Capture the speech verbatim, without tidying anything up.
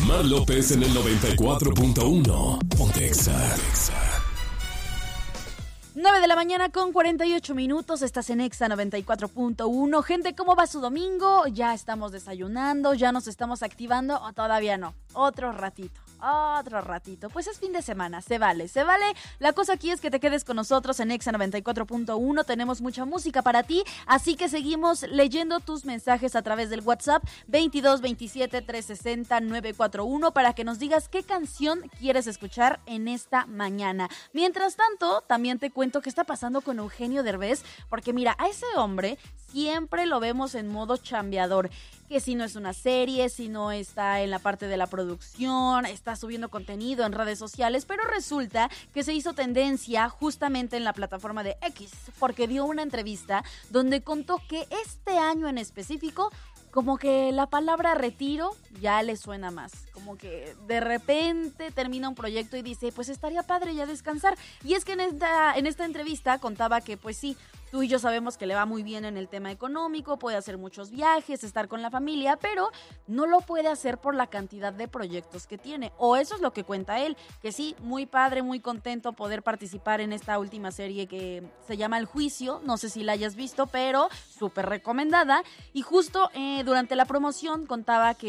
Omar López en el noventa y cuatro punto uno. Ponte Exa. nueve de la mañana con cuarenta y ocho minutos, estás en Exa noventa y cuatro punto uno. Gente, ¿cómo va su domingo? ¿Ya estamos desayunando? ¿Ya nos estamos activando? ¿O todavía no? Otro ratito. Otro ratito, pues es fin de semana, se vale, se vale. La cosa aquí es que te quedes con nosotros en Exa noventa y cuatro punto uno. Tenemos mucha música para ti, así que seguimos leyendo tus mensajes a través del WhatsApp veintidós veintisiete trescientos sesenta novecientos cuarenta y uno para que nos digas qué canción quieres escuchar en esta mañana. Mientras tanto, también te cuento qué está pasando con Eugenio Derbez, porque mira, a ese hombre siempre lo vemos en modo chambeador, que si no es una serie, si no está en la parte de la producción, está subiendo contenido en redes sociales, pero resulta que se hizo tendencia justamente en la plataforma de X, porque dio una entrevista donde contó que este año en específico, como que la palabra retiro ya le suena más, como que de repente termina un proyecto y dice, pues estaría padre ya descansar. Y es que en esta, en esta entrevista contaba que pues sí, tú y yo sabemos que le va muy bien en el tema económico, puede hacer muchos viajes, estar con la familia, pero no lo puede hacer por la cantidad de proyectos que tiene. O eso es lo que cuenta él, que sí, muy padre, muy contento poder participar en esta última serie que se llama El Juicio. No sé si la hayas visto, pero súper recomendada. Y justo eh, durante la promoción contaba que